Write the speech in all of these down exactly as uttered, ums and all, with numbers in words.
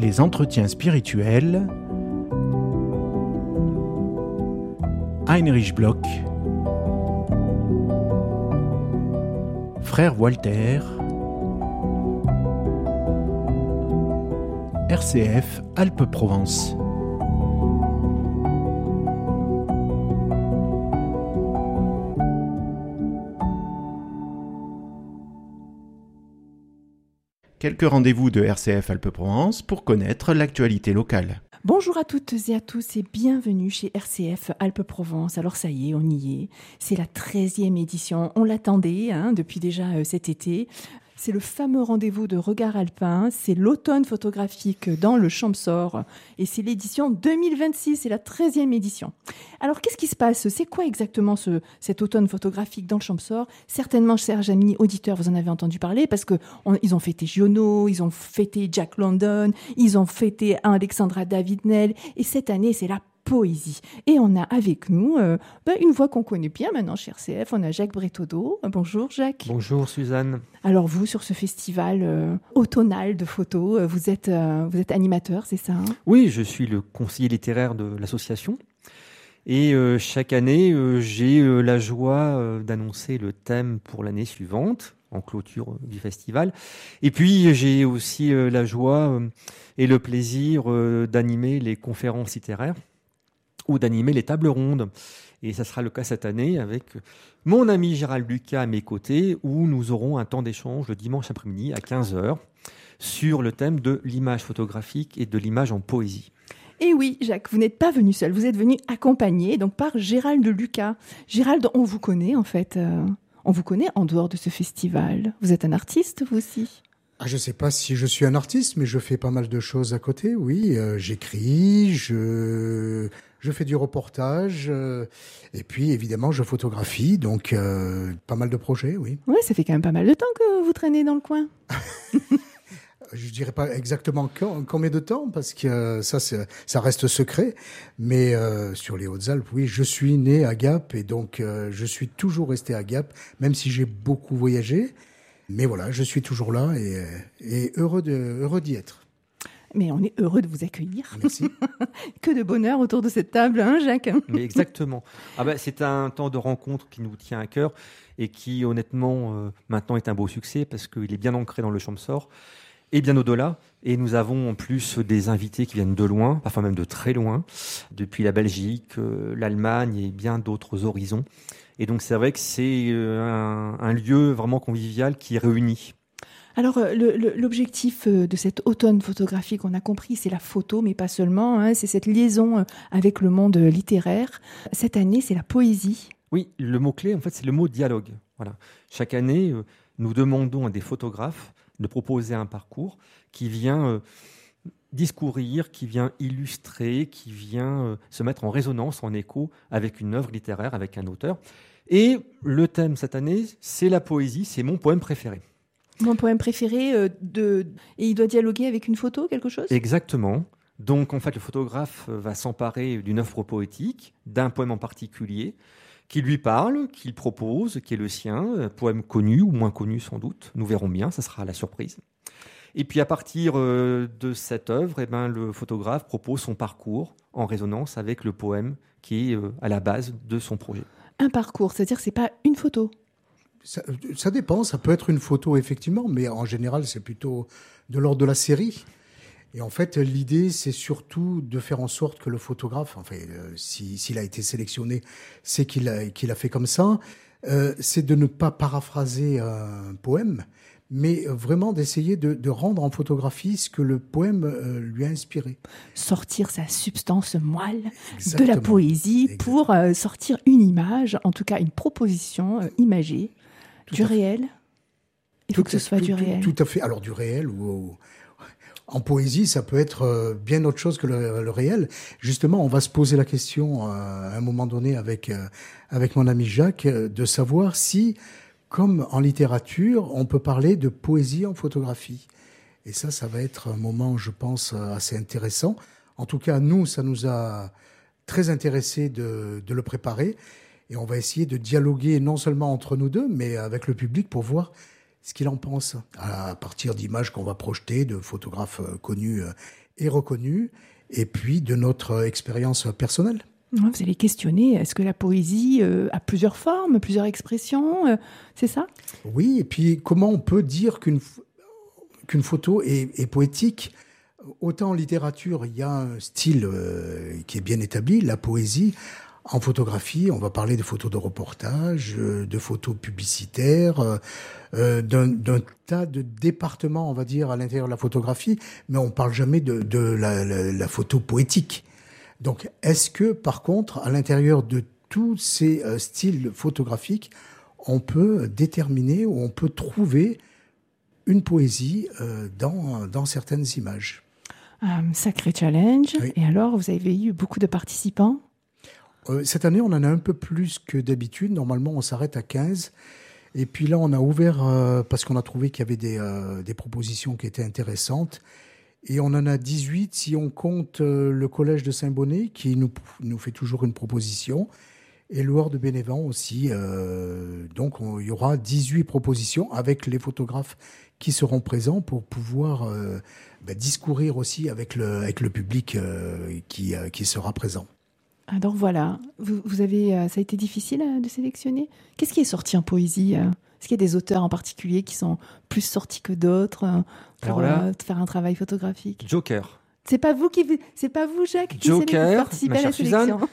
Les entretiens spirituels. Heinrich Bloch. Frère Walter. R C F Alpes-Provence. Quelques rendez-vous de R C F Alpes-Provence pour connaître l'actualité locale. Bonjour à toutes et à tous et bienvenue chez R C F Alpes-Provence. Alors ça y est, on y est. C'est la treizième édition. On l'attendait hein, depuis déjà euh, cet été. C'est le fameux rendez-vous de Regard Alpin. C'est l'automne photographique dans le Champsaur. Et c'est l'édition deux mille vingt-six. C'est la treizième édition. Alors, qu'est-ce qui se passe ? C'est quoi exactement ce, cet automne photographique dans le Champsaur ? Certainement, chers amis auditeurs, vous en avez entendu parler parce que on, ils ont fêté Giono, ils ont fêté Jack London, ils ont fêté Alexandra David-Nel. Et cette année, c'est la poésie. Et on a avec nous euh, ben une voix qu'on connaît bien maintenant chez R C F, on a Jacques Bretaudeau. Bonjour Jacques. Bonjour Suzanne. Alors vous, sur ce festival euh, automnal de photos, vous êtes, euh, vous êtes animateur, c'est ça hein ? Oui, je suis le conseiller littéraire de l'association. Et euh, chaque année, euh, j'ai euh, la joie euh, d'annoncer le thème pour l'année suivante, en clôture du festival. Et puis, j'ai aussi euh, la joie euh, et le plaisir euh, d'animer les conférences littéraires ou d'animer les tables rondes. Et ça sera le cas cette année avec mon ami Gérald Lucas à mes côtés, où nous aurons un temps d'échange le dimanche après-midi à quinze heures sur le thème de l'image photographique et de l'image en poésie. Et oui, Jacques, vous n'êtes pas venu seul, vous êtes venu accompagné donc par Gérald Lucas. Gérald, on vous connaît en fait, euh, on vous connaît en dehors de ce festival. Vous êtes un artiste, vous aussi ? Ah, je ne sais pas si je suis un artiste, mais je fais pas mal de choses à côté, oui. Euh, j'écris, je, je fais du reportage, euh, et puis évidemment je photographie, donc euh, pas mal de projets, oui. Ouais, ça fait quand même pas mal de temps que vous traînez dans le coin. Je dirais pas exactement quand, combien de temps, parce que euh, ça, c'est, ça reste secret. Mais euh, sur les Hautes-Alpes, oui, je suis né à Gap, et donc euh, je suis toujours resté à Gap, même si j'ai beaucoup voyagé. Mais voilà, je suis toujours là et, et heureux, de, heureux d'y être. Mais on est heureux de vous accueillir. Merci. Que de bonheur autour de cette table, hein, Jacques ? Mais exactement. Ah ben, c'est un temps de rencontre qui nous tient à cœur et qui, honnêtement, euh, maintenant est un beau succès parce qu'il est bien ancré dans le Champsaur et bien au-delà. Et nous avons en plus des invités qui viennent de loin, parfois même de très loin, depuis la Belgique, euh, l'Allemagne et bien d'autres horizons. Et donc, c'est vrai que c'est euh, un, un lieu vraiment convivial qui réunit. Alors, le, le, l'objectif de cet automne photographique, on a compris, c'est la photo, mais pas seulement. Hein, c'est cette liaison avec le monde littéraire. Cette année, c'est la poésie. Oui, le mot-clé, en fait, c'est le mot dialogue. Voilà. Chaque année, euh, nous demandons à des photographes de proposer un parcours qui vient euh, discourir, qui vient illustrer, qui vient euh, se mettre en résonance, en écho avec une œuvre littéraire, avec un auteur. Et le thème cette année, c'est la poésie, c'est mon poème préféré. Mon poème préféré, euh, de... et il doit dialoguer avec une photo, quelque chose ? Exactement. Donc, en fait, le photographe va s'emparer d'une œuvre poétique, d'un poème en particulier, qui lui parle, qu'il propose, qui est le sien, un poème connu ou moins connu sans doute. Nous verrons bien, ça sera la surprise. Et puis, à partir euh, de cette œuvre, eh ben, le photographe propose son parcours en résonance avec le poème qui est euh, à la base de son projet. Un parcours, c'est-à-dire que ce n'est pas une photo ? Ça, ça dépend, ça peut être une photo effectivement, mais en général c'est plutôt de l'ordre de la série. Et en fait l'idée c'est surtout de faire en sorte que le photographe, enfin euh, si, s'il a été sélectionné, c'est qu'il a, qu'il a fait comme ça, euh, c'est de ne pas paraphraser un poème, mais vraiment d'essayer de, de rendre en photographie ce que le poème euh, lui a inspiré. Sortir sa substance moelle Exactement. De la poésie Exactement. Pour euh, sortir une image, en tout cas une proposition euh, imagée. Tout Du à fait. réel. Il faut Tout que ce à- soit tout, du tout- réel. Tout à fait. Alors du réel ou, ou- en poésie, ça peut être euh, bien autre chose que le, le réel. Justement, on va se poser la question euh, à un moment donné avec euh, avec mon ami Jacques euh, de savoir si, comme en littérature, on peut parler de poésie en photographie. Et ça, ça va être un moment, je pense, euh, assez intéressant. En tout cas, nous, ça nous a très intéressés de, de le préparer. Et on va essayer de dialoguer non seulement entre nous deux, mais avec le public pour voir ce qu'il en pense, à partir d'images qu'on va projeter, de photographes connus et reconnue, et puis de notre expérience personnelle. Vous allez questionner, est-ce que la poésie euh, a plusieurs formes, plusieurs expressions, euh, c'est ça ? Oui, et puis comment on peut dire qu'une, qu'une photo est, est poétique ? Autant en littérature, il y a un style euh, qui est bien établi, la poésie. En photographie, on va parler de photos de reportage, euh, de photos publicitaires, euh, d'un, d'un tas de départements, on va dire, à l'intérieur de la photographie, mais on parle jamais de, de la, la, la photo poétique. Donc, est-ce que, par contre, à l'intérieur de tous ces euh, styles photographiques, on peut déterminer ou on peut trouver une poésie euh, dans, dans certaines images ? Un sacré challenge. Oui. Et alors, vous avez eu beaucoup de participants ? euh, Cette année, on en a un peu plus que d'habitude. Normalement, on s'arrête à quinze. Et puis là, on a ouvert euh, parce qu'on a trouvé qu'il y avait des, euh, des propositions qui étaient intéressantes. Et on en a dix-huit si on compte euh, le collège de Saint-Bonnet qui nous, nous fait toujours une proposition. Et le Hors de Bénévent aussi. Euh, donc, on, il y aura dix-huit propositions avec les photographes qui seront présents pour pouvoir euh, bah, discourir aussi avec le, avec le public euh, qui, euh, qui sera présent. Alors voilà, vous, vous avez, euh, ça a été difficile euh, de sélectionner ? Qu'est-ce qui est sorti en poésie euh Est-ce qu'il y a des auteurs en particulier qui sont plus sortis que d'autres euh, pour là, euh, faire un travail photographique ? Joker. C'est pas vous qui, c'est pas vous, Jacques, qui Joker, participez ma à la chère Suzanne. sélection.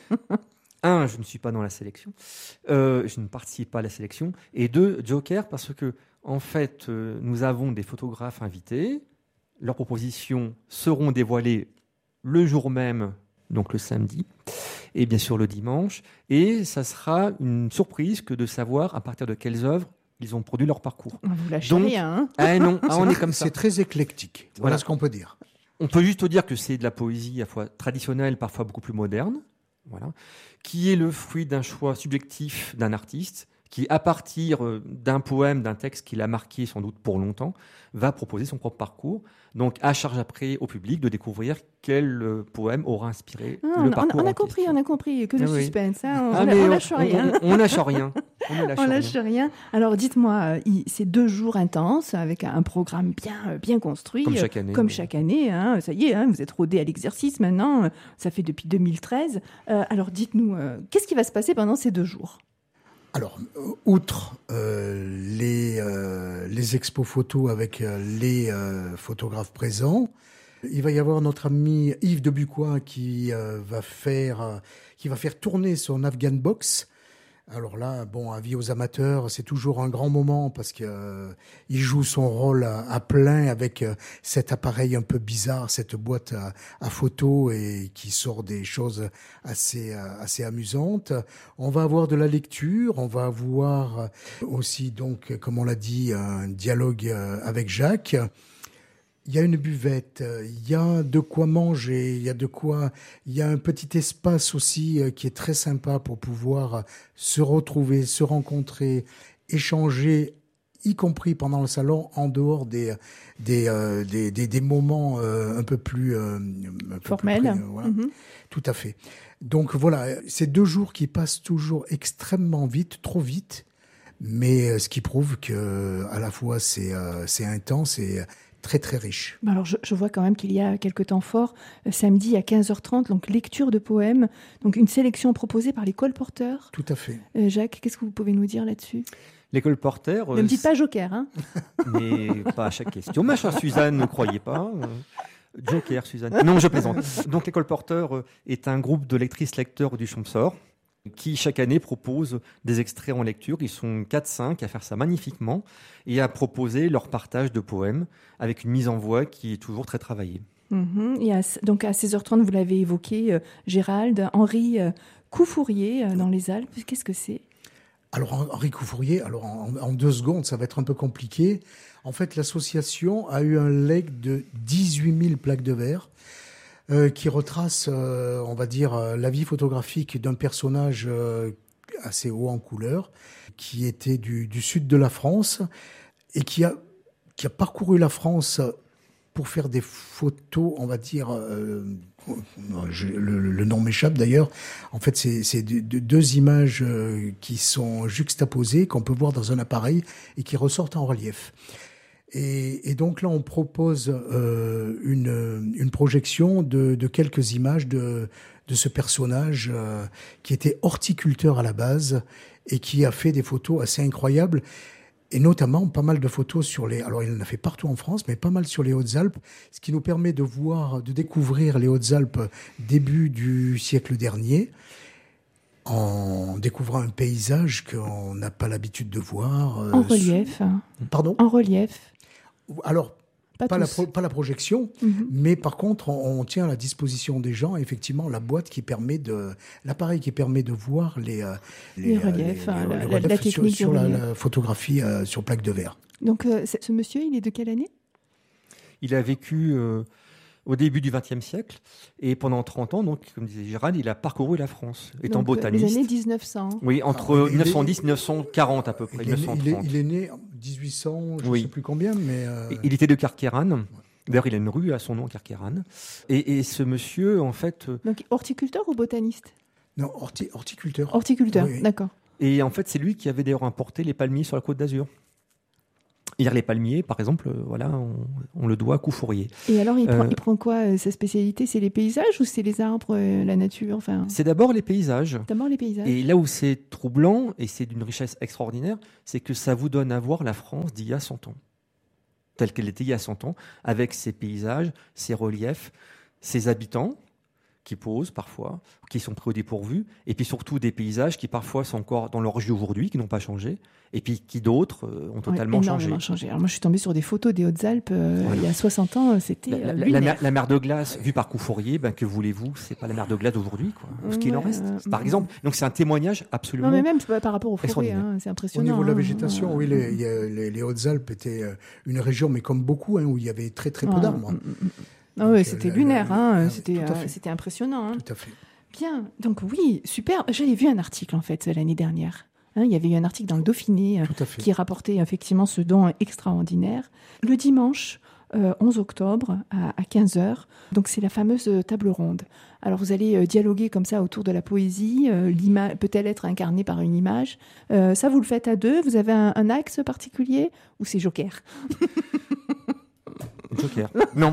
Un, je ne suis pas dans la sélection. Euh, je ne participe pas à la sélection. Et deux, Joker, parce que, en fait, euh, nous avons des photographes invités. Leurs propositions seront dévoilées le jour même, donc le samedi, et bien sûr le dimanche. Et ça sera une surprise que de savoir à partir de quelles œuvres ils ont produit leur parcours. Vous lâchez Donc, rien. Hein. Ah non, ah, on est comme ça. C'est très éclectique. Voilà, Voilà ce qu'on peut dire. On peut juste dire que c'est de la poésie à la fois traditionnelle, parfois beaucoup plus moderne, voilà, qui est le fruit d'un choix subjectif d'un artiste qui, à partir d'un poème, d'un texte qu'il a marqué sans doute pour longtemps, va proposer son propre parcours. Donc, à charge après au public de découvrir quel euh, poème aura inspiré Ah, le on, parcours. on a en compris, question. on a compris que le Ah oui. suspense. Hein, on, Ah, on, mais on lâche on, rien. On, on lâche rien. On ne lâche On rien. lâche rien. Alors, dites-moi, euh, il- c'est deux jours intenses avec un programme bien, euh, bien construit. Comme chaque année. Comme oui. chaque année. Hein, ça y est, hein, vous êtes rodés à l'exercice maintenant. euh, Ça fait depuis deux mille treize. Euh, alors, dites-nous, euh, qu'est-ce qui va se passer pendant ces deux jours ? Alors, euh, outre euh, les, euh, les expos photos avec euh, les euh, photographes présents, il va y avoir notre ami Yves Debucois qui euh, va faire euh, qui va faire tourner son Afghan Box. Alors là, bon, avis aux amateurs, c'est toujours un grand moment parce que euh, il joue son rôle à, à plein avec euh, cet appareil un peu bizarre, cette boîte à, à photos et qui sort des choses assez euh, assez amusantes. On va avoir de la lecture, on va avoir aussi donc, comme on l'a dit, un dialogue euh, avec Jacques. Il y a une buvette, il y a de quoi manger, il y a de quoi, il y a un petit espace aussi qui est très sympa pour pouvoir se retrouver, se rencontrer, échanger, y compris pendant le salon, en dehors des des euh, des, des, des moments euh, un peu plus euh, un peu Formel. plus près, euh, voilà. Mhm. Tout à fait. Donc voilà, ces deux jours qui passent toujours extrêmement vite, trop vite, mais ce qui prouve que à la fois c'est euh, c'est intense et très très riche. Alors, je, je vois quand même qu'il y a quelques temps forts, euh, samedi à quinze heures trente, donc lecture de poèmes, donc une sélection proposée par les colporteurs. Tout à fait. Euh, Jacques, qu'est-ce que vous pouvez nous dire là-dessus ? L'école porteur. Ne me dites pas Joker, hein ? Mais pas à chaque question. Ma chère Suzanne, ne croyez pas. Euh, Joker, Suzanne. Non, je plaisante. Donc, l'école porteur euh, est un groupe de lectrices-lecteurs du Champsort qui, chaque année, propose des extraits en lecture. Ils sont quatre cinq à faire ça magnifiquement et à proposer leur partage de poèmes avec une mise en voix qui est toujours très travaillée. Mhm. Et à, donc, à seize heures trente, vous l'avez évoqué, euh, Gérald, Henri euh, Coufourier, euh, dans les Alpes. Qu'est-ce que c'est ? Alors, Henri Coufourier, alors en, en deux secondes, ça va être un peu compliqué. En fait, l'association a eu un legs de dix-huit mille plaques de verre euh, qui retrace, euh, on va dire, euh, la vie photographique d'un personnage euh, assez haut en couleur, qui était du, du sud de la France et qui a, qui a parcouru la France pour faire des photos, on va dire... Euh, Je, le, le nom m'échappe d'ailleurs. En fait, c'est, c'est de, de, deux images euh, qui sont juxtaposées, qu'on peut voir dans un appareil et qui ressortent en relief. Et, et donc là, on propose euh, une, une projection de, de quelques images de, de ce personnage euh, qui était horticulteur à la base et qui a fait des photos assez incroyables. Et notamment pas mal de photos sur les... Alors il en a fait partout en France, mais pas mal sur les Hautes-Alpes, ce qui nous permet de voir, de découvrir les Hautes-Alpes début du siècle dernier, en découvrant un paysage qu'on n'a pas l'habitude de voir. En relief. Pardon ? En relief. Alors, pas, pas, la, pro- pas la projection, mm-hmm. mais par contre, on, on tient à la disposition des gens, effectivement, la boîte qui permet de... L'appareil qui permet de voir les... Les, les reliefs, les, les, les, la, les la, reliefs la technique sur, sur la, la photographie euh, sur plaque de verre. Donc, euh, ce monsieur, il est de quelle année ? Il a vécu euh, au début du vingtième siècle et pendant trente ans, donc, comme disait Gérald, il a parcouru la France, étant donc, botaniste. Les années dix-neuf cents. Oui, entre Alors, mille neuf cent dix et mille neuf cent quarante à peu près. Il est, mille neuf cent trente. il est, il est né en dix-huit cents, je ne oui. sais plus combien, mais... Euh... Il était de Carqueiranne. D'ailleurs, il a une rue à son nom, Carqueiranne. Et, et ce monsieur, en fait... Donc, horticulteur ou botaniste ? Non, horti- horticulteur. Horticulteur, oui. D'accord. Et en fait, c'est lui qui avait d'ailleurs importé les palmiers sur la Côte d'Azur. Hier, les palmiers, par exemple, voilà, on, on le doit à Couffourier. Et alors, il, euh, prend, il prend quoi euh, sa spécialité ? C'est les paysages ou c'est les arbres, euh, la nature enfin... C'est d'abord les paysages. D'abord les paysages. Et là où c'est troublant, et c'est d'une richesse extraordinaire, c'est que ça vous donne à voir la France d'il y a cent ans. Telle qu'elle était il y a cent ans, avec ses paysages, ses reliefs, ses habitants qui posent parfois, qui sont pris au dépourvu, et puis surtout des paysages qui parfois sont encore dans leur jus aujourd'hui, qui n'ont pas changé, et puis qui d'autres euh, ont totalement ouais, changé. changé. Alors moi je suis tombée sur des photos des Hautes-Alpes euh, voilà. il y a soixante ans, c'était la, la, lunaire. la, mer, la mer de glace vue par Couffourier, ben, que voulez-vous, c'est pas la mer de glace d'aujourd'hui, quoi. Ce qu'il ouais, en reste, euh, par exemple. Donc c'est un témoignage absolument. Non mais même par rapport aux forêts, hein, c'est impressionnant. Au niveau de la hein. végétation, oui, les, les, les Hautes-Alpes étaient une région, mais comme beaucoup, hein, où il y avait très très peu ah, d'arbres. Mm, mm. Ah oui, c'était lunaire, hein, ah, c'était, euh, c'était impressionnant. Hein. Tout à fait. Bien, donc oui, super. J'avais vu un article en fait l'année dernière. Hein, il y avait eu un article dans le Dauphiné euh, qui rapportait effectivement ce don extraordinaire. Le dimanche euh, onze octobre à, à quinze heures, donc c'est la fameuse table ronde. Alors vous allez euh, dialoguer comme ça autour de la poésie, euh, l'ima- peut-elle être incarnée par une image. Euh, ça vous le faites à deux, vous avez un, un axe particulier ou c'est joker ? Joker. Non.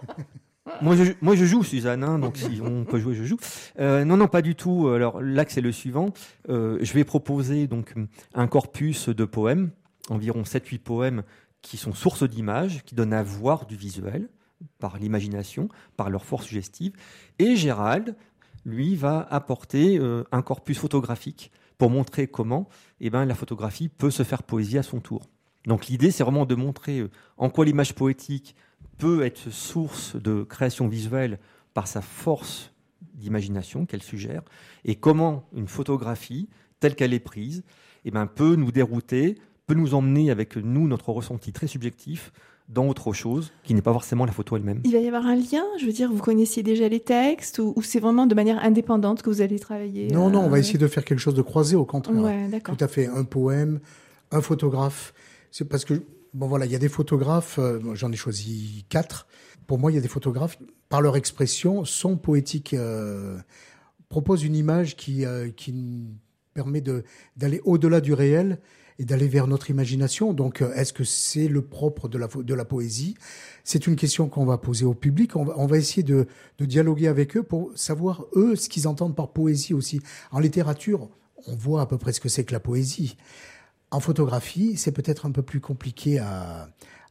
Moi je, moi, je joue, Suzanne, hein, donc si on peut jouer, je joue. Euh, non, non, pas du tout. Alors, l'axe est le suivant. Euh, je vais proposer donc un corpus de poèmes, environ sept huit poèmes qui sont sources d'images, qui donnent à voir du visuel, par l'imagination, par leur force suggestive. Et Gérald, lui, va apporter euh, un corpus photographique pour montrer comment eh ben, la photographie peut se faire poésie à son tour. Donc l'idée, c'est vraiment de montrer euh, en quoi l'image poétique peut être source de création visuelle par sa force d'imagination qu'elle suggère, et comment une photographie, telle qu'elle est prise, eh ben, peut nous dérouter, peut nous emmener avec nous, notre ressenti très subjectif, dans autre chose, qui n'est pas forcément la photo elle-même. Il va y avoir un lien, je veux dire, vous connaissiez déjà les textes, ou, ou c'est vraiment de manière indépendante que vous allez travailler ? Non, euh... non, on va essayer de faire quelque chose de croisé, au contraire. Ouais, d'accord. Tout à fait, un poème, un photographe. C'est parce que, bon voilà, il y a des photographes, euh, j'en ai choisi quatre. Pour moi, il y a des photographes, par leur expression, sont poétiques, euh, proposent une image qui, euh, qui permet de, d'aller au-delà du réel et d'aller vers notre imagination. Donc, euh, est-ce que c'est le propre de la, de la poésie ? C'est une question qu'on va poser au public. On va, on va essayer de, de dialoguer avec eux pour savoir, eux, ce qu'ils entendent par poésie aussi. En littérature, on voit à peu près ce que c'est que la poésie. En photographie, c'est peut-être un peu plus compliqué à,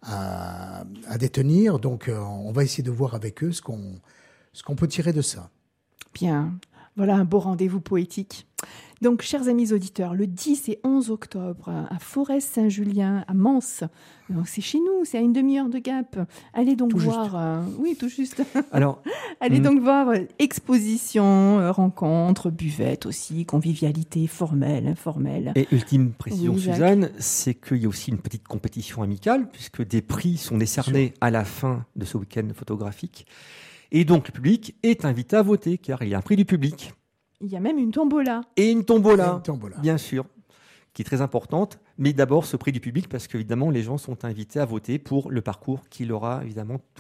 à, à détenir. Donc, euh, on va essayer de voir avec eux ce qu'on, ce qu'on peut tirer de ça. Bien. Voilà un beau rendez-vous poétique. Donc, chers amis auditeurs, le dix et onze octobre, à Forest-Saint-Julien, à Mans, donc c'est chez nous, c'est à une demi-heure de Gap. Allez donc tout voir... Euh, oui, tout juste. Alors, Allez hmm. donc voir euh, exposition, euh, rencontres, buvette aussi, convivialité formelle, informelle. Et ultime précision, oui, Suzanne, c'est qu'il y a aussi une petite compétition amicale, puisque des prix sont décernés à la fin de ce week-end photographique. Et donc, le public est invité à voter, car il y a un prix du public. Il y a même une tombola. Et une tombola, Et une tombola. bien sûr, qui est très importante. Mais d'abord, ce prix du public, parce qu'évidemment, les gens sont invités à voter pour le parcours qui leur a évidemment touché.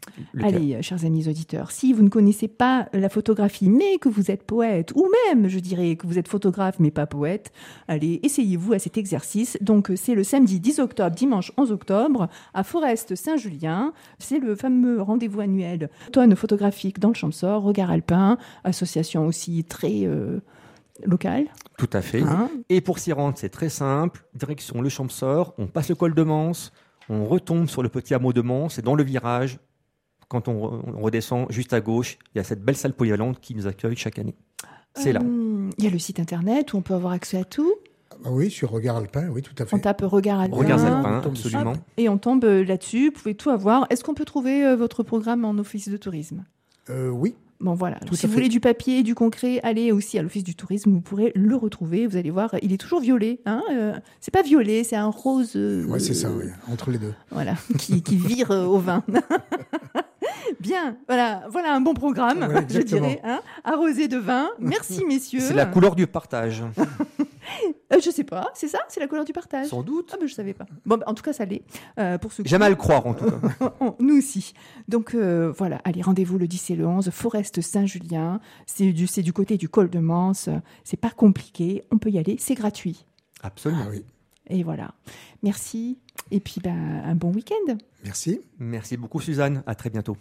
Lequel ? Allez, euh, chers amis auditeurs, si vous ne connaissez pas la photographie, mais que vous êtes poète, ou même, je dirais, que vous êtes photographe, mais pas poète, allez, essayez-vous à cet exercice. Donc, euh, c'est le samedi dix octobre, dimanche onze octobre, à Forest-Saint-Julien. C'est le fameux rendez-vous annuel automne photographique dans le Champsaur, Regard Alpin, association aussi très euh, locale. Tout à fait. Hein. Et pour s'y rendre, c'est très simple. Direction le Champsaur, on passe le col de Mans, on retombe sur le petit hameau de Mans, c'est dans le virage. Quand on, re- on redescend juste à gauche, il y a cette belle salle polyvalente qui nous accueille chaque année. C'est là. Euh, Il y a le site internet où on peut avoir accès à tout. Ah oui, sur Regard Alpin, oui, tout à fait. On tape Regard Alpin. Regards Alpin, alpins, on tombe dessus. absolument. Hop, et on tombe euh, là-dessus. Vous pouvez tout avoir. Est-ce qu'on peut trouver euh, votre programme en office de tourisme ? Euh, oui, Bon, voilà. Alors, Tout si à vous fait. voulez du papier, du concret, allez aussi à l'office du tourisme. Vous pourrez le retrouver. Vous allez voir, il est toujours violet. Hein euh, c'est pas violet, c'est un rose. euh, ouais, c'est ça, oui, entre les deux. Voilà, qui, qui vire euh, au vin. Bien, voilà, voilà un bon programme, Ouais, je exactement. dirais, hein, arrosé de vin. Merci messieurs. C'est la couleur du partage. Euh, je sais pas, c'est ça, c'est la couleur du partage. Sans doute. Ah ben je savais pas. Bon, bah, en tout cas ça l'est. Euh, pour ceux qui- J'aime à le croire, en tout cas. Nous aussi. Donc euh, voilà, allez, rendez-vous le dix et le onze, Forest Saint-Julien. C'est du, c'est du côté du col de Mans. C'est pas compliqué, on peut y aller, c'est gratuit. Absolument. Ah oui, Et voilà. Merci. Et puis ben, un bon week-end. merci. Merci beaucoup, Suzanne. À très bientôt.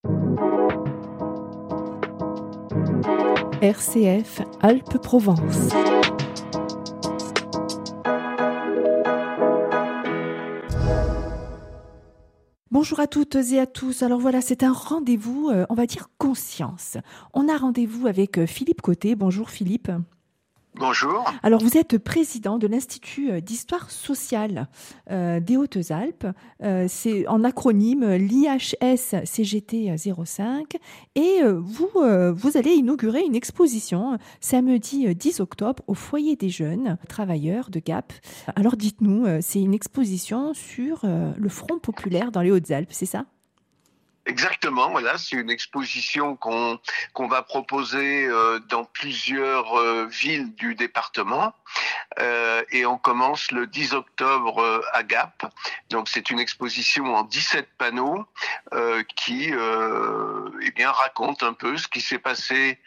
R C F Alpes-Provence. Bonjour à toutes et à tous. Alors voilà, c'est un rendez-vous, euh, on va dire conscience. On a rendez-vous avec euh, Philippe Côté. Bonjour Philippe. Bonjour. Alors vous êtes président de l'Institut euh, d'histoire sociale euh, des Hautes-Alpes. Euh, c'est en acronyme l'I H S C G T zéro cinq. Et euh, vous, euh, vous allez inaugurer une exposition euh, samedi euh, dix octobre au foyer des jeunes travailleurs de Gap. Alors dites-nous, euh, c'est une exposition sur euh, le Front populaire dans les Hautes-Alpes, c'est ça ? Exactement, voilà, c'est une exposition qu'on qu'on va proposer euh, dans plusieurs euh, villes du département euh, et on commence le dix octobre euh, à Gap. Donc c'est une exposition en dix-sept panneaux euh, qui euh, eh bien raconte un peu ce qui s'est passé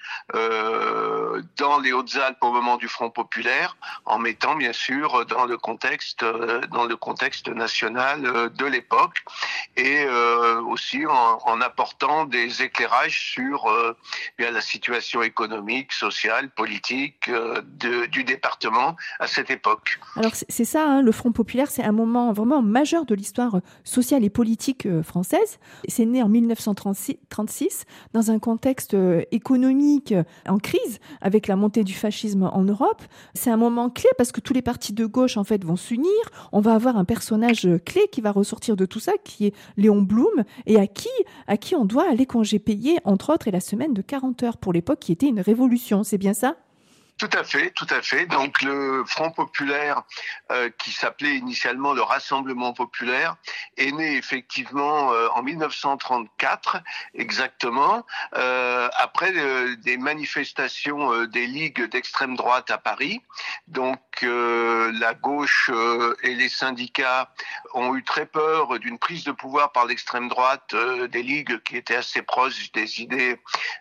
euh, dans les Hautes-Alpes au moment du Front populaire, en mettant bien sûr dans le contexte euh, dans le contexte national euh, de l'époque et euh, aussi en en apportant des éclairages sur euh, bien la situation économique, sociale, politique euh, de, du département à cette époque. Alors c'est c'est ça, hein, le Front populaire, c'est un moment vraiment majeur de l'histoire sociale et politique euh, française. C'est né en mille neuf cent trente-six dans un contexte euh, économique euh, en crise avec la montée du fascisme en Europe. C'est un moment clé parce que tous les partis de gauche en fait vont s'unir. On va avoir un personnage euh, clé qui va ressortir de tout ça, qui est Léon Blum, et à qui à qui on doit les congés payés, entre autres, et la semaine de quarante heures pour l'époque, qui était une révolution. C'est bien ça ? Tout à fait, tout à fait. Donc le Front populaire, euh, qui s'appelait initialement le Rassemblement populaire, est né effectivement euh, en mille neuf cent trente-quatre, exactement, euh, après euh, des manifestations euh, des ligues d'extrême droite à Paris. Donc euh, la gauche euh, et les syndicats ont eu très peur d'une prise de pouvoir par l'extrême droite euh, des ligues qui étaient assez proches des idées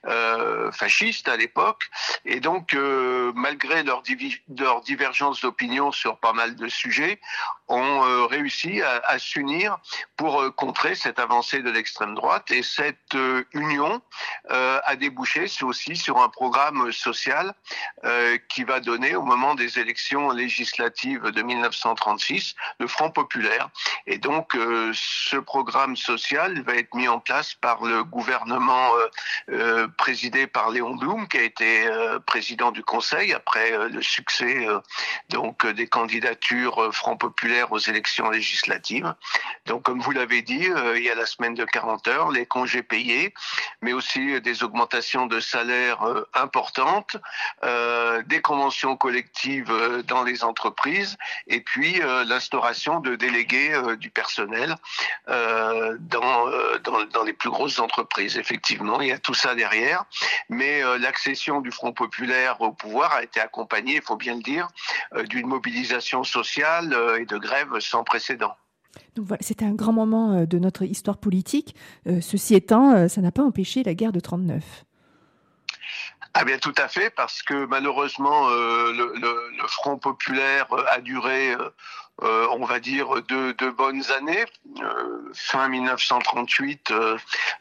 euh, fascistes à l'époque. Et donc euh, malgré leur, divi- leur divergence d'opinion sur pas mal de sujets, ont euh, réussi à, à s'unir pour euh, contrer cette avancée de l'extrême droite. Et cette euh, union euh, a débouché aussi sur un programme social euh, qui va donner, au moment des élections législatives de mille neuf cent trente-six, le Front populaire. Et donc, euh, ce programme social va être mis en place par le gouvernement euh, euh, présidé par Léon Blum, qui a été euh, président du Conseil après euh, le succès euh, donc euh, des candidatures euh, Front populaire aux élections législatives. Donc, comme vous l'avez dit, euh, il y a la semaine de quarante heures, les congés payés, mais aussi euh, des augmentations de salaire euh, importantes, euh, des conventions collectives euh, dans les entreprises, et puis euh, l'instauration de délégués euh, du personnel euh, dans, euh, dans dans les plus grosses entreprises. Effectivement, il y a tout ça derrière, mais euh, l'accession du Front populaire au pouvoir a été accompagnée, il faut bien le dire, euh, d'une mobilisation sociale euh, et de grève sans précédent. Donc voilà, c'était un grand moment de notre histoire politique. Euh, ceci étant, ça n'a pas empêché la guerre de trente-neuf. Ah bien tout à fait, parce que malheureusement euh, le, le, le Front populaire a duré, euh, euh, on va dire, deux, deux bonnes années. Euh, fin dix-neuf cent trente-huit, euh,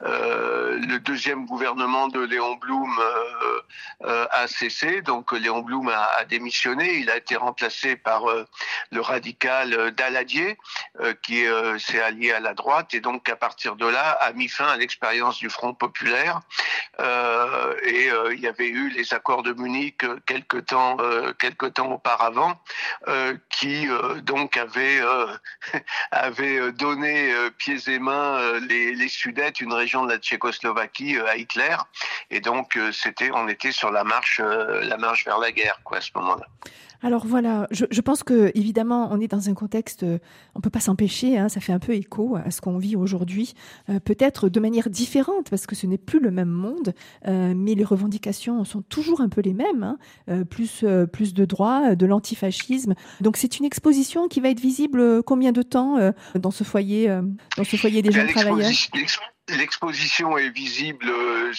euh, le deuxième gouvernement de Léon Blum euh, euh, a cessé, donc Léon Blum a, a démissionné. Il a été remplacé par euh, le radical Daladier, euh, qui euh, s'est allié à la droite, et donc à partir de là a mis fin à l'expérience du Front populaire. Euh, et euh, il y avait eu les accords de Munich euh, quelque temps, euh, quelque temps auparavant, euh, qui euh, donc avaient, euh, avaient donné euh, pieds et mains euh, les, les Sudètes, une région de la Tchécoslovaquie, euh, à Hitler. Et donc euh, c'était, on était sur la marche, euh, la marche vers la guerre, quoi, à ce moment-là. Alors voilà, je, je pense que évidemment on est dans un contexte, euh, on peut pas s'empêcher, hein, ça fait un peu écho à ce qu'on vit aujourd'hui, euh, peut-être de manière différente parce que ce n'est plus le même monde, euh, mais les revendications sont toujours un peu les mêmes, hein, euh, plus euh, plus de droits, de l'antifascisme. Donc c'est une exposition qui va être visible euh, combien de temps euh, dans ce foyer, euh, dans ce foyer des jeunes travailleurs? L'exposition est visible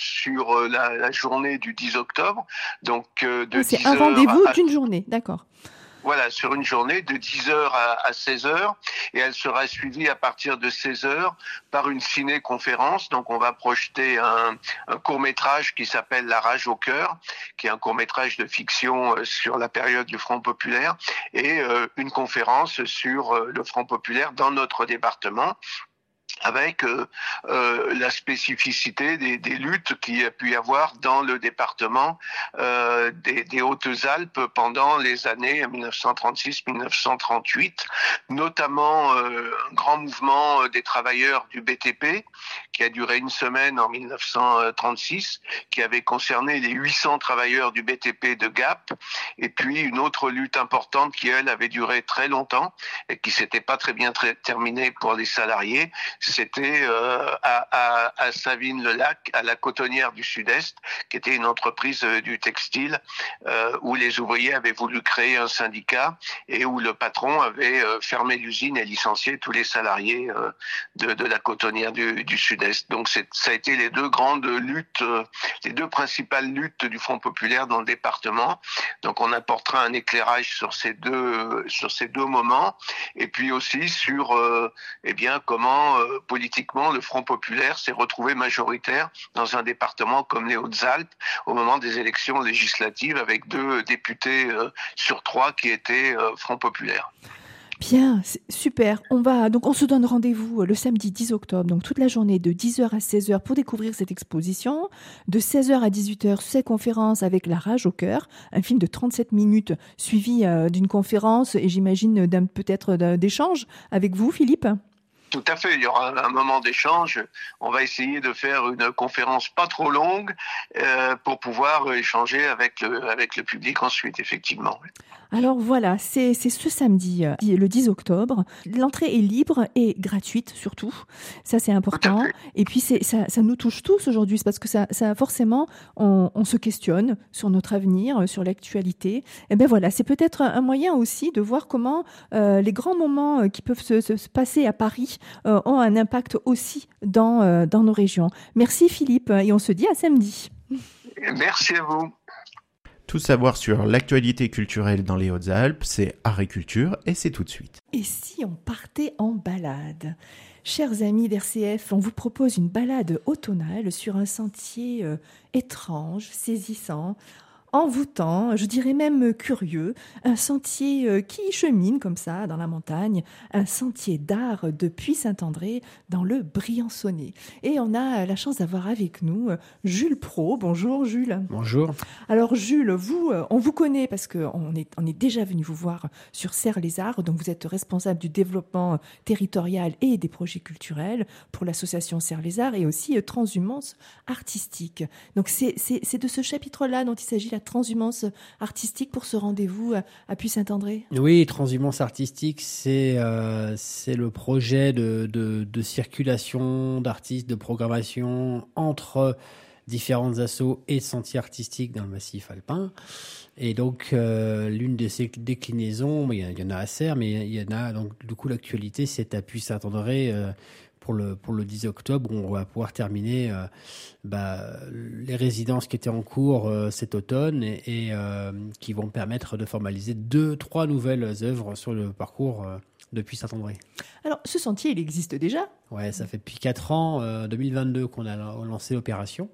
sur la, la journée du dix octobre, donc de ah, c'est un rendez-vous à... d'une journée, d'accord. Voilà, sur une journée de dix heures à seize heures, et elle sera suivie à partir de seize heures par une ciné-conférence. Donc on va projeter un, un court-métrage qui s'appelle La rage au cœur, qui est un court-métrage de fiction sur la période du Front populaire, et euh, une conférence sur le Front populaire dans notre département, avec euh, euh, la spécificité des, des luttes qu'il y a pu y avoir dans le département euh, des, des Hautes-Alpes pendant les années dix-neuf cent trente-six dix-neuf cent trente-huit, notamment euh, un grand mouvement des travailleurs du B T P qui a duré une semaine en dix-neuf cent trente-six, qui avait concerné les huit cents travailleurs du B T P de Gap, et puis une autre lutte importante qui, elle, avait duré très longtemps et qui s'était pas très bien très, terminée pour les salariés. C'était euh, à, à, à Savines-le-Lac, à la Cotonnière du Sud-Est, qui était une entreprise euh, du textile, euh, où les ouvriers avaient voulu créer un syndicat et où le patron avait euh, fermé l'usine et licencié tous les salariés euh, de, de la Cotonnière du, du Sud-Est. Donc c'est, ça a été les deux grandes luttes, euh, les deux principales luttes du Front populaire dans le département. Donc on apportera un éclairage sur ces deux, sur ces deux moments, et puis aussi sur euh, eh bien comment euh, politiquement, le Front populaire s'est retrouvé majoritaire dans un département comme les Hautes-Alpes au moment des élections législatives, avec deux députés euh, sur trois qui étaient euh, Front populaire. Bien, super. On va donc on se donne rendez-vous le samedi dix octobre, donc toute la journée de dix heures à seize heures pour découvrir cette exposition. De seize heures à dix-huit heures, ces conférences avec La rage au cœur, un film de trente-sept minutes suivi euh, d'une conférence et j'imagine d'un peut-être d'un, d'échange avec vous, Philippe. Tout à fait, il y aura un moment d'échange. On va essayer de faire une conférence pas trop longue euh, pour pouvoir échanger avec le, avec le public ensuite, effectivement. Alors voilà, c'est, c'est ce samedi, le dix octobre. L'entrée est libre et gratuite surtout. Ça, c'est important. Et puis, c'est, ça, ça nous touche tous aujourd'hui. C'est parce que ça, ça forcément, on, on se questionne sur notre avenir, sur l'actualité. Et ben voilà, c'est peut-être un moyen aussi de voir comment euh, les grands moments qui peuvent se, se, se passer à Paris euh, ont un impact aussi dans, euh, dans nos régions. Merci Philippe et on se dit à samedi. Merci à vous. Tout savoir sur l'actualité culturelle dans les Hautes-Alpes, c'est Art et Culture et c'est tout de suite. Et si on partait en balade ? Chers amis d'R C F, on vous propose une balade automnale sur un sentier euh, étrange, saisissant, envoûtant, je dirais même curieux, un sentier qui chemine comme ça dans la montagne, un sentier d'art depuis Saint-André dans le Briançonnais. Et on a la chance d'avoir avec nous Jules Pro. Bonjour Jules. Bonjour. Alors Jules, vous, on vous connaît parce qu'on est, on est déjà venu vous voir sur Serres-les-Arts, donc vous êtes responsable du développement territorial et des projets culturels pour l'association Serres-les-Arts et aussi Transhumance artistique. Donc c'est, c'est, c'est de ce chapitre-là dont il s'agit, la transhumance artistique pour ce rendez-vous à, à Puy-Saint-André. Oui, transhumance artistique, c'est, euh, c'est le projet de, de, de circulation d'artistes, de programmation entre différentes assos et sentiers artistiques dans le massif alpin. Et donc, euh, l'une de ces déclinaisons, il y, y en a à Serres, mais il y en a, donc, du coup, l'actualité, c'est à Puy-Saint-André, euh, pour le, pour le dix octobre, où on va pouvoir terminer, euh, bah, les résidences qui étaient en cours, euh, cet automne et, et euh, qui vont permettre de formaliser deux, trois nouvelles œuvres sur le parcours, euh, depuis Saint-André. Alors, ce sentier, il existe déjà? Ouais, ça fait depuis quatre ans, euh, deux mille vingt-deux, qu'on a lancé l'opération.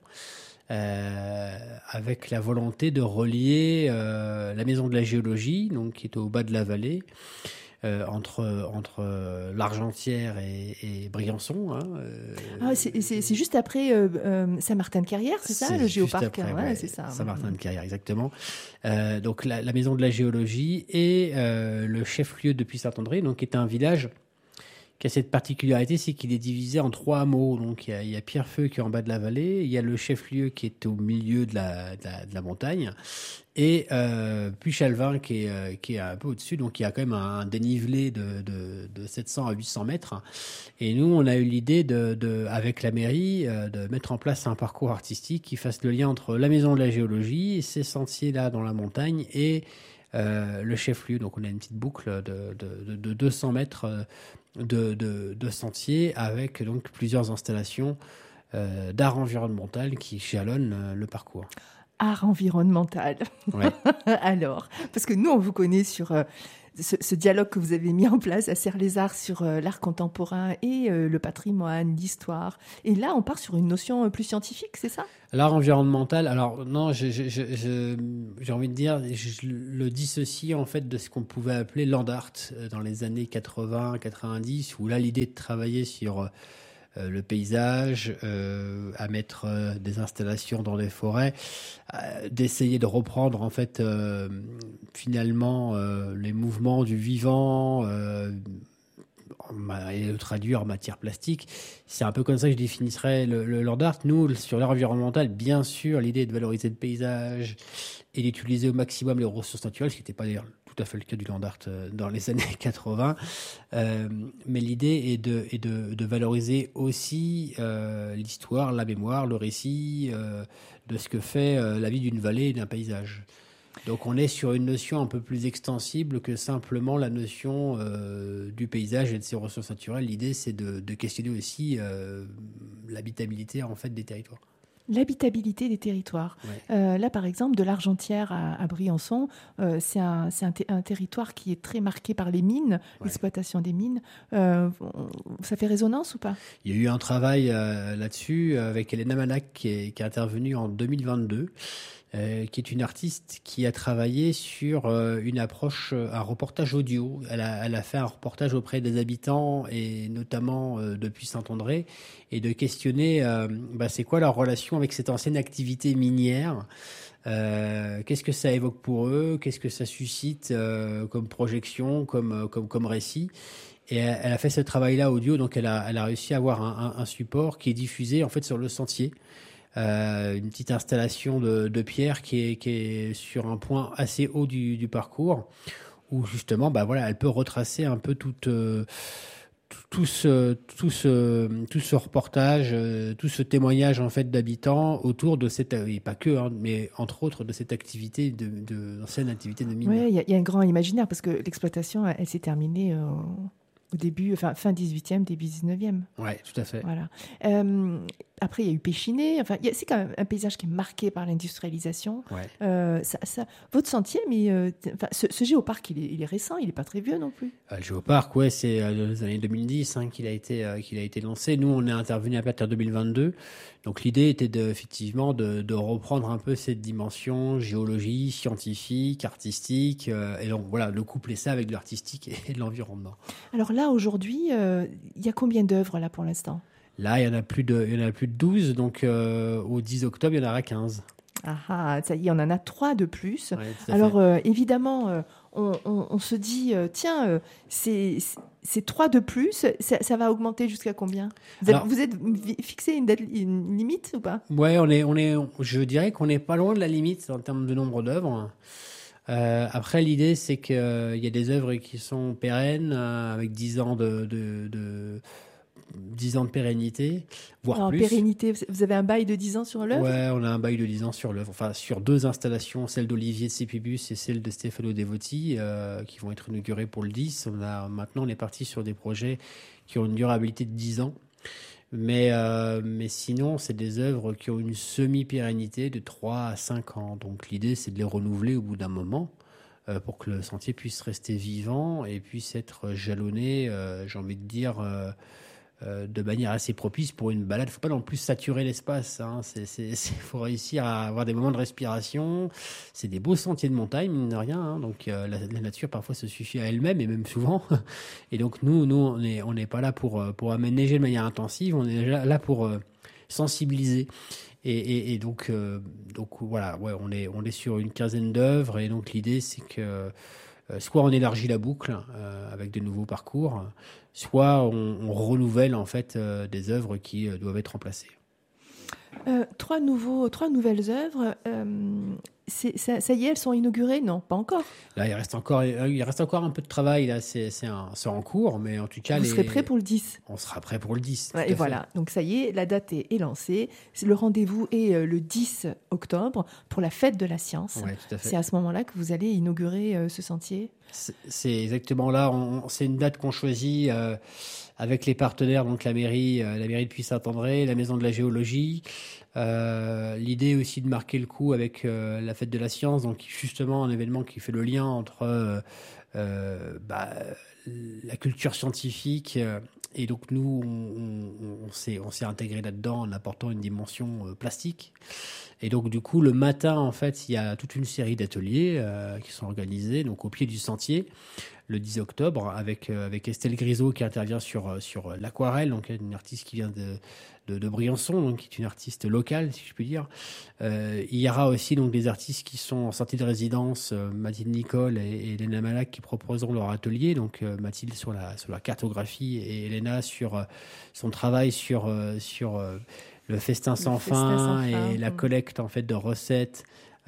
Euh, avec la volonté de relier euh, la maison de la géologie, donc qui est au bas de la vallée, euh, entre entre euh, l'Argentière et, et Briançon. Hein, euh, ah, c'est, c'est, c'est juste après euh, euh, Saint-Martin-de-Carrière, c'est ça, c'est le géoparc? après, ouais, ouais, c'est ça. Saint-Martin-de-Carrière, exactement. Euh, donc la, la maison de la géologie et euh, le chef-lieu de Puy-Saint-André, donc qui est un village qui a cette particularité, c'est qu'il est divisé en trois hameaux. Donc il y a, il y a Pierrefeu qui est en bas de la vallée, il y a le chef-lieu qui est au milieu de la, de la, de la montagne, et euh, Puy-Chalvin qui est, euh, qui est un peu au-dessus. Donc il y a quand même un, un dénivelé de, de, de sept cents à huit cents mètres. Et nous, on a eu l'idée, de, de, avec la mairie, euh, de mettre en place un parcours artistique qui fasse le lien entre la maison de la géologie, ces sentiers-là dans la montagne, et euh, le chef-lieu. Donc on a une petite boucle de, de, de, de deux cents mètres euh, De, de, de sentiers avec donc plusieurs installations euh, d'art environnemental qui jalonnent euh, le parcours. Art environnemental. Ouais. Alors, parce que nous, on vous connaît sur euh, ce, ce dialogue que vous avez mis en place à Serres-les-Arts sur euh, l'art contemporain et euh, le patrimoine, l'histoire. Et là, on part sur une notion euh, plus scientifique, c'est ça? L'art environnemental, alors non, je, je, je, je, j'ai envie de dire, je le dissocie en fait de ce qu'on pouvait appeler land art dans les années quatre-vingts quatre-vingt-dix, où là l'idée de travailler sur euh, le paysage, euh, à mettre euh, des installations dans les forêts, euh, d'essayer de reprendre en fait euh, finalement euh, les mouvements du vivant, euh, et le traduire en matière plastique. C'est un peu comme ça que je définirais le, le land art. Nous, sur l'art environnemental, bien sûr, l'idée est de valoriser le paysage et d'utiliser au maximum les ressources naturelles, ce qui n'était pas d'ailleurs tout à fait le cas du land art dans les années quatre-vingts. Euh, mais l'idée est de, est de, de valoriser aussi euh, l'histoire, la mémoire, le récit euh, de ce que fait euh, la vie d'une vallée et d'un paysage. Donc on est sur une notion un peu plus extensible que simplement la notion euh, du paysage et de ses ressources naturelles. L'idée, c'est de, de questionner aussi euh, l'habitabilité en fait des territoires. L'habitabilité des territoires. Ouais. Euh, là, par exemple, de l'Argentière à, à Briançon, euh, c'est, un, c'est un, t- un territoire qui est très marqué par les mines, ouais. L'exploitation des mines. Euh, ça fait résonance ou pas? Il y a eu un travail euh, là-dessus avec Elena Manac qui est, qui est intervenue en deux mille vingt-deux. Euh, qui est une artiste qui a travaillé sur euh, une approche, un reportage audio. Elle a, elle a fait un reportage auprès des habitants et notamment euh, depuis Saint-André, et de questionner euh, bah, c'est quoi leur relation avec cette ancienne activité minière. Euh, qu'est-ce que ça évoque pour eux, qu'est-ce que ça suscite euh, comme projection, comme, comme, comme récit. Et elle, elle a fait ce travail-là audio, donc elle a, elle a réussi à avoir un, un, un support qui est diffusé en fait sur le sentier. Euh, une petite installation de, de pierre qui est, qui est sur un point assez haut du, du parcours, où justement, bah voilà, elle peut retracer un peu toute, euh, tout, tout, ce, tout, ce, tout ce reportage, euh, tout ce témoignage en fait d'habitants autour de cette, et pas que, hein, mais entre autres de cette activité, de, de l'ancienne activité de mine. Oui, il y, y a un grand imaginaire parce que l'exploitation, elle, elle s'est terminée euh, au début, enfin fin dix-huitième, début dix-neuvième. Oui, tout à fait. Voilà. Euh, après, il y a eu Péchiné. Enfin, y a, c'est quand même un paysage qui est marqué par l'industrialisation. Ouais. Euh, ça, ça, votre sentier, mais euh, ce, ce géoparc, il est, il est récent, il n'est pas très vieux non plus. Euh, le géoparc, ouais, c'est euh, les années deux mille dix hein, qu'il a été euh, qu'il a été lancé. Nous, on est intervenu à partir de deux mille vingt-deux. Donc l'idée était de, effectivement de, de reprendre un peu cette dimension géologie, scientifique, artistique, euh, et donc voilà, de coupler ça avec de l'artistique et, et de l'environnement. Alors là, aujourd'hui, euh, il y a combien d'œuvres là pour l'instant? Là, il y en a plus de, il y en a plus de douze, donc euh, au dix octobre, il y en aura quinze. Ah, ah, ça y est, on en a trois de plus. Ouais, alors euh, évidemment, euh, on, on, on se dit, euh, tiens, euh, c'est, c'est trois de plus, ça, ça va augmenter jusqu'à combien? Vous, alors, êtes, vous êtes fixé une, date, une limite ou pas? Ouais, on est, on est, je dirais qu'on n'est pas loin de la limite en termes de nombre d'œuvres. Euh, après, l'idée, c'est qu'il euh, y a des œuvres qui sont pérennes, euh, avec dix ans de, de, de dix ans de pérennité, voire Alors, plus. Pérennité, vous avez un bail de dix ans sur l'œuvre ? Ouais, on a un bail de dix ans sur l'œuvre, enfin sur deux installations, celle d'Olivier de Cépibus et celle de Stefano Devotti, euh, qui vont être inaugurées pour le dix. On a, maintenant, on est parti sur des projets qui ont une durabilité de dix ans. Mais, euh, mais sinon, c'est des œuvres qui ont une semi-pérennité de trois à cinq ans. Donc l'idée, c'est de les renouveler au bout d'un moment euh, pour que le sentier puisse rester vivant et puisse être jalonné, euh, j'ai envie de dire, euh, euh, de manière assez propice pour une balade. Il ne faut pas non plus saturer l'espace. Hein. C'est, c'est, c'est, faut réussir à avoir des moments de respiration. C'est des beaux sentiers de montagne, mine de rien. Hein. Donc euh, la, la nature, parfois, se suffit à elle-même, et même souvent. Et donc nous, nous on n'est on n'est pas là pour, pour aménager de manière intensive. On est là pour euh, sensibiliser. Et, et, et donc, euh, donc voilà, ouais, on est, on est sur une quinzaine d'œuvres. Et donc l'idée, c'est que euh, soit on élargit la boucle euh, avec de nouveaux parcours, soit on, on renouvelle en fait euh, des œuvres qui euh, doivent être remplacées. Euh, trois, nouveaux, trois nouvelles œuvres, euh, c'est, ça, ça y est, elles sont inaugurées ? Non, pas encore. Là, il reste encore, il reste encore un peu de travail. Là, c'est, c'est, un, c'est en cours, mais en tout cas, vous les... serez prêts pour le dix ? On sera prêt pour le dix. Ouais, et voilà, donc ça y est, la date est, est lancée. Le rendez-vous est euh, le dix octobre pour la fête de la science. Ouais, tout à fait. C'est à ce moment-là que vous allez inaugurer euh, ce sentier ? C'est, c'est exactement là. On, c'est une date qu'on choisit euh, avec les partenaires, donc la mairie, euh, la mairie de Puy-Saint-André, la maison de la géologie. Euh, l'idée aussi de marquer le coup avec euh, la fête de la science, donc justement un événement qui fait le lien entre euh, euh, bah, la culture scientifique euh, et donc nous on, on, on, s'est, on s'est intégré là-dedans en apportant une dimension euh, plastique. Et donc du coup le matin en fait il y a toute une série d'ateliers euh, qui sont organisés donc au pied du sentier le dix octobre avec euh, avec Estelle Grisot qui intervient sur sur l'aquarelle, donc une artiste qui vient de de, de Briançon, donc qui est une artiste locale si je puis dire. Euh, il y aura aussi donc des artistes qui sont en sortie de résidence, euh, Mathilde Nicole et, et Elena Malak qui proposeront leur atelier, donc euh, Mathilde sur la sur la cartographie et Elena sur euh, son travail sur euh, sur euh, le festin sans Le fin festin sans et fin. la collecte en fait de recettes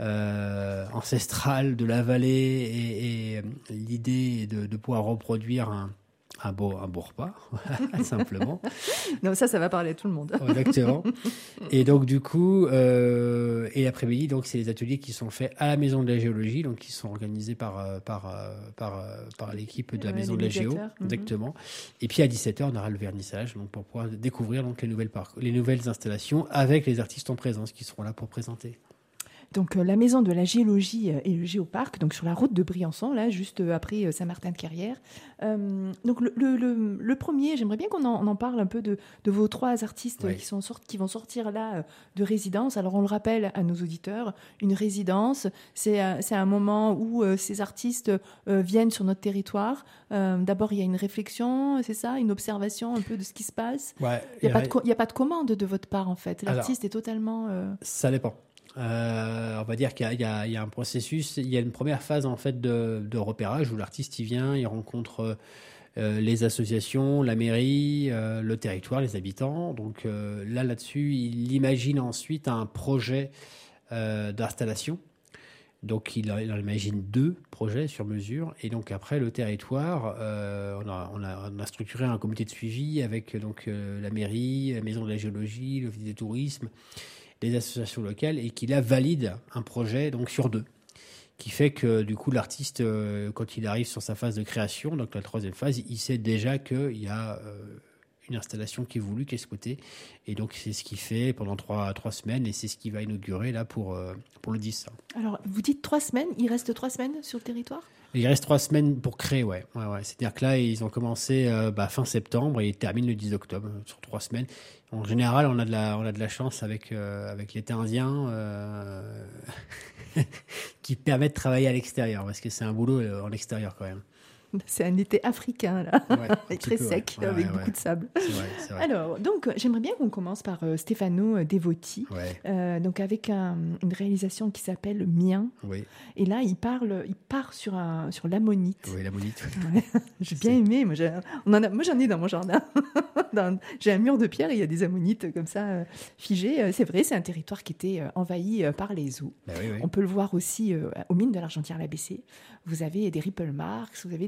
euh, ancestrales de la vallée et, et l'idée est de, de pouvoir reproduire un, un, beau, un beau repas, simplement. Non, ça, ça va parler à tout le monde. Exactement. Et donc du coup, euh, et l'après-midi, donc c'est les ateliers qui sont faits à la maison de la géologie, donc qui sont organisés par par par par l'équipe de la Ouais, maison les de la géo, médiateurs. Mhm. exactement. Et puis à dix-sept heures, on aura le vernissage, donc pour pouvoir découvrir donc les nouvelles par- les nouvelles installations avec les artistes en présence qui seront là pour présenter. Donc euh, la maison de la géologie euh, et le géoparc, donc sur la route de Briançon, là, juste euh, après euh, Saint-Martin-de-Carrière. Euh, donc le, le, le, le premier, j'aimerais bien qu'on en, on en parle un peu de, de vos trois artistes Oui. qui, sont sort, qui vont sortir là euh, de résidence. Alors on le rappelle à nos auditeurs, une résidence, c'est, euh, c'est un moment où euh, ces artistes euh, viennent sur notre territoire. Euh, d'abord, il y a une réflexion, c'est ça, une observation un peu de ce qui se passe. Ouais, Il n'y a, pas de co- il y a pas de commande de votre part, en fait. L'artiste Alors, est totalement... euh, ça dépend. Euh, on va dire qu'il y a, il y a, il y a un processus, il y a une première phase en fait de, de repérage où l'artiste il vient, il rencontre euh, les associations, la mairie, euh, le territoire, les habitants. Donc euh, là là-dessus, il imagine ensuite un projet euh, d'installation. Donc il, il en imagine deux projets sur mesure et donc après le territoire, euh, on, a, on, a, on a structuré un comité de suivi avec donc euh, la mairie, la maison de la géologie, l'office du tourisme, les associations locales et qui là valide un projet donc sur deux, qui fait que du coup l'artiste euh, quand il arrive sur sa phase de création, donc la troisième phase, il sait déjà qu'il y a euh, une installation qui est voulue, qui est souhaitée, et donc c'est ce qu'il fait pendant trois, trois semaines et c'est ce qu'il va inaugurer là pour, euh, pour le dix. Alors, vous dites trois semaines, il reste trois semaines sur le territoire ? Il reste trois semaines pour créer, ouais. ouais, ouais. C'est-à-dire que là, ils ont commencé euh, bah, fin septembre et ils terminent le dix octobre, euh, sur trois semaines. En général, on a de la, on a de la chance avec, euh, avec l'été indien euh, qui permet de travailler à l'extérieur, parce que c'est un boulot euh, en extérieur quand même. C'est un été africain, là, Ouais, très peu, sec, ouais. Ouais, avec ouais, beaucoup ouais. de sable. C'est vrai, c'est vrai. Alors, donc, j'aimerais bien qu'on commence par euh, Stefano Devotti, Ouais, euh, donc avec un- une réalisation qui s'appelle Mien. oui, Et là, il parle, il part sur un, sur l'ammonite. oui, la monite. Ouais. J'ai bien aimé. Moi, j'ai, on en a, moi, j'en ai dans mon jardin. Dans- j'ai un mur de pierre et il y a des ammonites comme ça euh, figées. Euh, C'est vrai, c'est un territoire qui était euh, envahi euh, par les eaux. Bah oui, oui. On peut le voir aussi euh, aux mines de l'Argentière-la-B C. Vous avez des ripple marks, vous avez des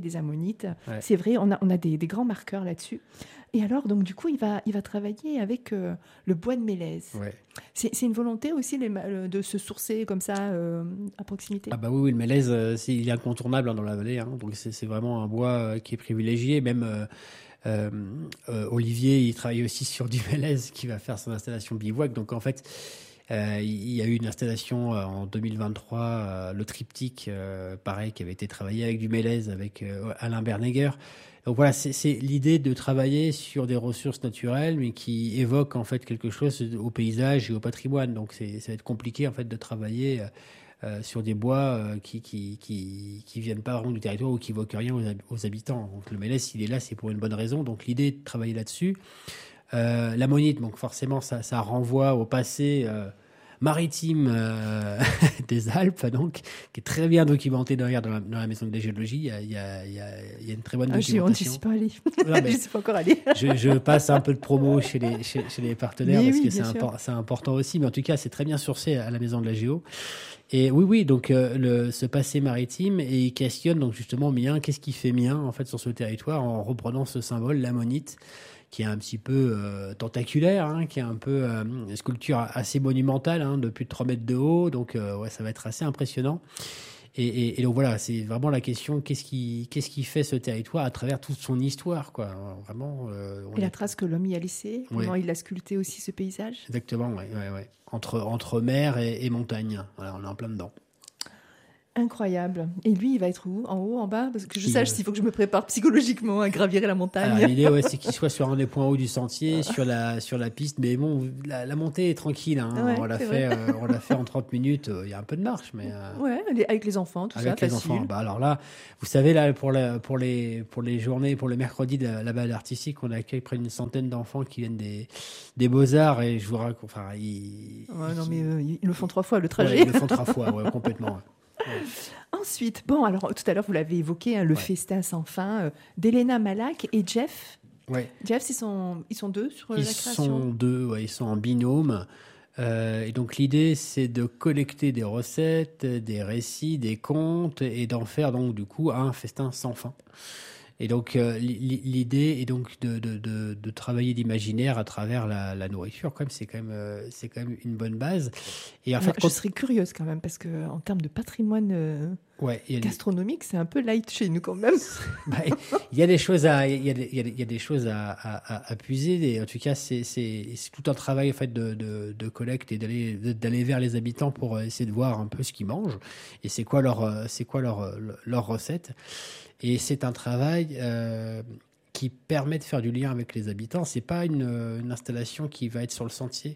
des ammonites. Ouais. C'est vrai, on a, on a des, des grands marqueurs là-dessus. Et alors, donc, du coup, il va, il va travailler avec euh, le bois de mélèze. Ouais. C'est, c'est une volonté aussi les, de se sourcer comme ça euh, à proximité. Ah bah oui, oui, le mélèze, euh, c'est, il est incontournable hein, dans la vallée. Hein, donc c'est, c'est vraiment un bois euh, qui est privilégié. Même euh, euh, euh, Olivier, il travaille aussi sur du mélèze qui va faire son installation bivouac. Donc en fait, euh, il y a eu une installation euh, en deux mille vingt-trois, euh, le triptyque, euh, pareil, qui avait été travaillé avec du mélèze, avec euh, Alain Bernegger. Donc voilà, c'est, c'est l'idée de travailler sur des ressources naturelles, mais qui évoquent en fait quelque chose au paysage et au patrimoine. Donc c'est, ça va être compliqué en fait de travailler euh, sur des bois euh, qui qui qui qui viennent pas vraiment du territoire ou qui évoquent rien aux, hab- aux habitants. Donc le mélèze, s'il est là, c'est pour une bonne raison. Donc l'idée est de travailler là-dessus. Euh, l'ammonite, donc forcément, ça, ça renvoie au passé. Euh, maritime euh, des Alpes, donc, qui est très bien documenté d'ailleurs dans la, dans la maison de la géologie. Il y a, il y a, il y a, il y a une très bonne Ah, j'y- on documentation. n'y suis pas allé. Non, mais Je ne suis pas encore allé. je, je passe un peu de promo chez les, chez, chez les partenaires Mais parce oui, que c'est, bien sûr. impor- c'est important aussi. Mais en tout cas, c'est très bien sourcé à la maison de la géo. Et oui, oui, donc euh, le, ce passé maritime, et il questionne donc justement mien, qu'est-ce qui fait mien en fait sur ce territoire en reprenant ce symbole, l'ammonite, qui est un petit peu euh, tentaculaire, hein, qui est un peu euh, une sculpture assez monumentale, hein, de plus de trois mètres de haut, donc euh, ouais, ça va être assez impressionnant. Et, et, et donc voilà, c'est vraiment la question, qu'est-ce qui, qu'est-ce qui fait ce territoire à travers toute son histoire, quoi. Alors, vraiment, euh, on Et la est- trace que l'homme y a laissée, Oui. comment il a sculpté aussi ce paysage. Exactement, ouais, ouais, ouais. Entre, entre mer et, et montagne, voilà, on est en plein dedans. Incroyable. Et lui, il va être où? En haut, en bas? Parce que je Il, sache euh, s'il faut que je me prépare psychologiquement à gravir la montagne. Alors, l'idée, ouais, c'est qu'il soit sur un des points hauts du sentier, sur la, sur la piste. Mais bon, la, la montée est tranquille. Hein. Ouais, on, l'a c'est fait, euh, on l'a fait en trente minutes. Il y a un peu de marche, mais euh, Ouais, les- avec les enfants, tout avec ça, les facile. enfants. Bah, alors là, vous savez, là, pour, la, pour, les, pour les journées, pour le mercredi de la, la balade artistique, on accueille près d'une centaine d'enfants qui viennent des, des Beaux-Arts. Et je vous raconte, enfin, ils, Ouais, non, ils- mais euh, ils le font trois fois, le ouais, trajet. ils le font trois fois, ouais, complètement. ouais. Ensuite, bon, alors tout à l'heure, vous l'avez évoqué, hein, le Ouais. festin sans fin euh, d'Elena Malak et Jeff. Ouais. Jeff, ils sont, ils sont deux sur euh, Ils la création. sont deux, ouais, ils sont en binôme. Euh, et donc l'idée, c'est de collecter des recettes, des récits, des contes, et d'en faire donc du coup un festin sans fin. Et donc euh, li- l'idée est donc de, de, de, de travailler l'imaginaire à travers la, la nourriture. Quand même, c'est quand même euh, c'est quand même une bonne base. Et en Alors, fait, je quand- serais curieuse quand même, parce que en termes de patrimoine euh, ouais, il y a des- gastronomique, c'est un peu light chez nous quand même. bah, il y a des choses à il y a des, il y a des, il y a des choses à, à, à- à puiser. Et en tout cas, c'est, c'est, c'est tout un travail en fait de, de, de collecte et d'aller de- d'aller vers les habitants pour essayer de voir un peu ce qu'ils mangent et c'est quoi leur euh, c'est quoi leur euh, leur recette. Et c'est un travail euh, qui permet de faire du lien avec les habitants. C'est pas une, une installation qui va être sur le sentier.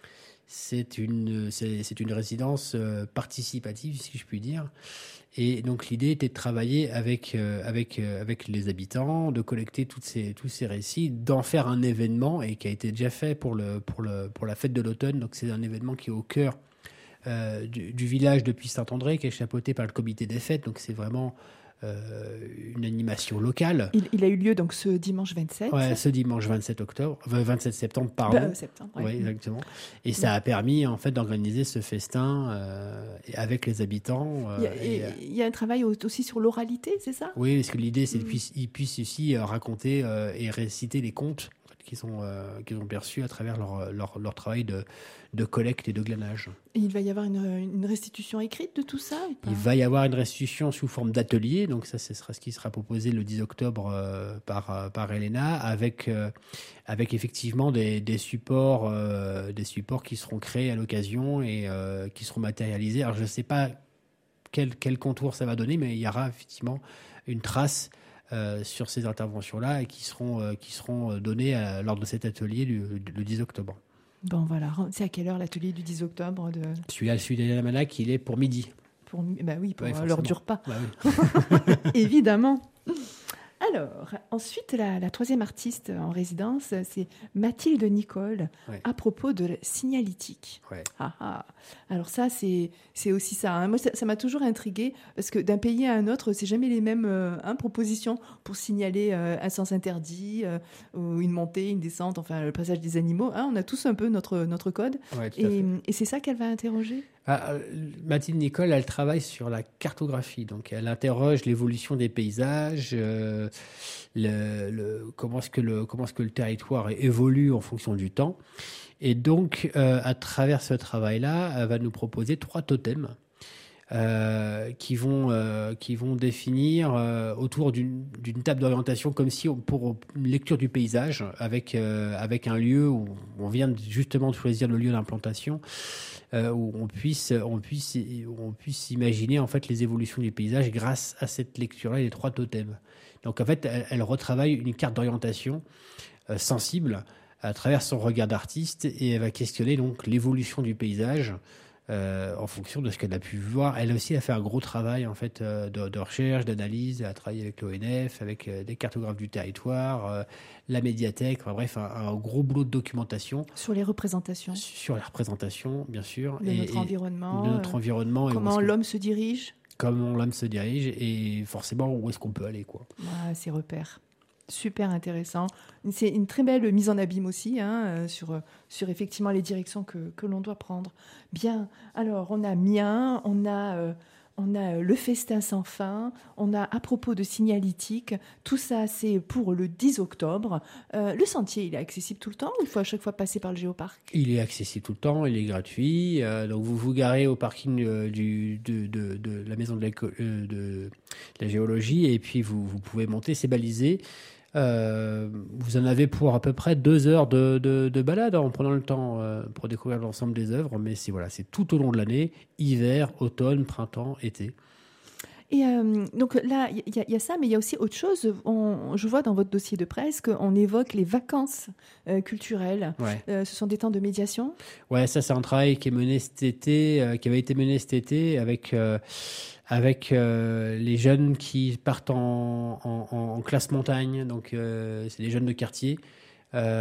C'est une, c'est, c'est une résidence euh, participative, si je puis dire. Et donc l'idée était de travailler avec, euh, avec, euh, avec les habitants, de collecter toutes ces, tous ces récits, d'en faire un événement, et qui a été déjà fait pour, le, pour, le, pour la fête de l'automne. Donc c'est un événement qui est au cœur euh, du, du village depuis Saint-André, qui est chapeauté par le comité des fêtes. Donc c'est vraiment euh, une animation locale. Il, il a eu lieu donc ce dimanche vingt-sept. Ouais, ce dimanche vingt-sept octobre, euh, vingt-sept septembre, pardon. Bah, euh, septembre. ouais. Oui, exactement. Et ça a permis en fait d'organiser ce festin euh, avec les habitants. euh, Il y, a, et, et- euh, il y a un travail au- aussi sur l'oralité, c'est ça? oui, parce que l'idée c'est Mm. qu'ils puissent, ils puissent aussi euh, raconter euh, et réciter les contes en fait, qu'ils ont, euh, qu'ils ont perçus à travers leur, leur, leur travail de, de collecte et de glanage. Et il va y avoir une, une restitution écrite de tout ça ou pas? Il va y avoir une restitution sous forme d'atelier, donc ça, ce sera ce qui sera proposé le dix octobre euh, par, euh, par Elena, avec, euh, avec effectivement des, des, supports, euh, des supports qui seront créés à l'occasion et euh, qui seront matérialisés. Alors je ne sais pas quel, quel contour ça va donner, mais il y aura effectivement une trace euh, sur ces interventions-là et qui seront, euh, qui seront données à- lors de cet atelier du, le dix octobre. Bon, voilà. C'est à quelle heure l'atelier du dix octobre de... Celui-là, celui d'Elena Malak, il est pour midi. pour... Bah oui, pour Ouais, euh, forcément. l'heure du repas. Bah oui. Évidemment. Alors, ensuite, la, la troisième artiste en résidence, c'est Mathilde Nicole, Ouais. à propos de la signalétique. Ouais. Ah, ah. Alors ça, c'est c'est aussi ça. hein. Moi, ça ça m'a toujours intriguée, parce que d'un pays à un autre, c'est jamais les mêmes euh, hein, propositions pour signaler euh, un sens interdit, euh, ou une montée, une descente, enfin le passage des animaux. hein. On a tous un peu notre, notre code. Ouais, tout à fait. Et, et c'est ça qu'elle va interroger. Ah, Mathilde Nicole, elle travaille sur la cartographie, donc elle interroge l'évolution des paysages, euh, le, le, comment est-ce que le comment est-ce que le territoire évolue en fonction du temps, et donc euh, à travers ce travail-là, elle va nous proposer trois totems euh, qui vont euh, qui vont définir euh, autour d'une d'une table d'orientation, comme si on, pour une lecture du paysage avec euh, avec un lieu où on vient justement de choisir le lieu d'implantation. Euh, où on puisse, on puisse, on puisse imaginer en fait les évolutions du paysage grâce à cette lecture-là, les trois totems. Donc en fait, elle, elle retravaille une carte d'orientation euh, sensible à travers son regard d'artiste, et elle va questionner donc l'évolution du paysage euh, en fonction de ce qu'elle a pu voir. Elle aussi a fait un gros travail en fait euh, de, de recherche, d'analyse. Elle a travaillé avec l'O N F, avec euh, des cartographes du territoire, euh, la médiathèque. Enfin bref, un, un gros boulot de documentation sur les représentations, sur la représentation, bien sûr, de et, notre et environnement, de notre environnement, euh, et comment que, l'homme se dirige, comment l'homme se dirige, et forcément où est-ce qu'on peut aller, quoi. Ah, ces repères. Super intéressant. C'est une très belle mise en abîme aussi hein, sur, sur effectivement les directions que, que l'on doit prendre. Bien, alors on a Mien, on a, euh, on a le festin sans fin, on a à propos de signalétique, tout ça c'est pour le dix octobre. Euh, le sentier, il est accessible tout le temps ou il faut à chaque fois passer par le géoparc ? Il est accessible tout le temps, il est gratuit. Euh, donc vous vous garez au parking euh, du, de, de, de la maison de la, euh, de la géologie, et puis vous, vous pouvez monter, c'est balisé. Euh, vous en avez pour à peu près deux heures de, de, de balade en prenant le temps euh, pour découvrir l'ensemble des œuvres, mais c'est, voilà, c'est tout au long de l'année, hiver, automne, printemps, été. Et euh, donc là, il y, y a ça, mais il y a aussi autre chose. On, je vois dans votre dossier de presse qu'on évoque les vacances euh, culturelles. Ouais. Euh, ce sont des temps de médiation ? Ouais, ça c'est un travail qui est mené cet été, euh, qui avait été mené cet été avec euh, avec euh, les jeunes qui partent en, en, en classe montagne. Donc euh, c'est des jeunes de quartier. Euh,